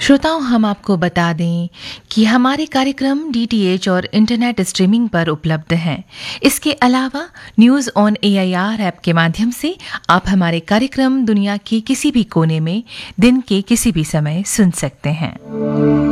श्रोताओं, हम आपको बता दें कि हमारे कार्यक्रम डीटीएच और इंटरनेट स्ट्रीमिंग पर उपलब्ध हैं। इसके अलावा न्यूज़ ऑन एआईआर ऐप के माध्यम से आप हमारे कार्यक्रम दुनिया के किसी भी कोने में दिन के किसी भी समय सुन सकते हैं।